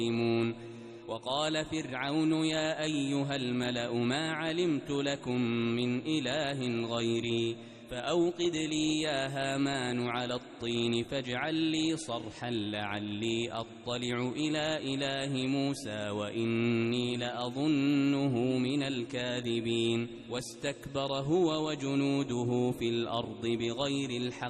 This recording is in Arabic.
وقال فرعون يا أيها الملأ ما علمت لكم من إله غيري فأوقد لي يا هامان على الطين فاجعل لي صرحا لعلي أطلع إلى إله موسى وإني لأظنه من الكاذبين. واستكبر هو وجنوده في الأرض بغير الحق